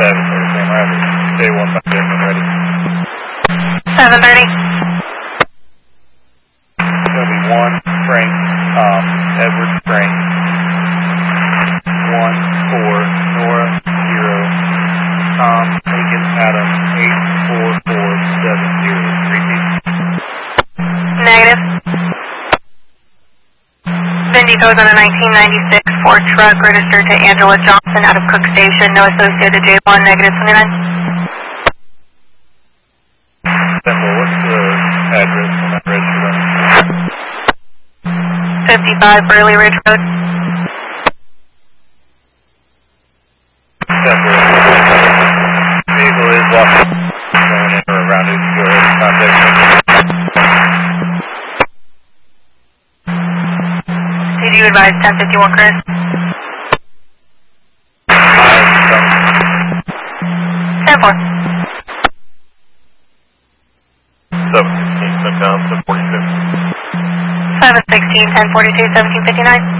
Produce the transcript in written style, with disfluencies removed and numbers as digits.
Sam Riley. J1 5 when ready. 7:30. It's going to be 1 Frank, Edward Frank. 1-4 Nora 0 Tom Hagen Adam 84470. Repeat. Negative. Vindy goes on a 1996 Ford truck registered to Angela Johnson out of Cook Station. No associated J1, negative 29. Simple, what's the address on that registered on? 55 Burley Ridge Road. Simple. Vehicle is walking. Going in or around it. Go ahead and contact me. Did you advise 1051 Chris? 10-4. 716, come down to 46. 716, 1042, 1759.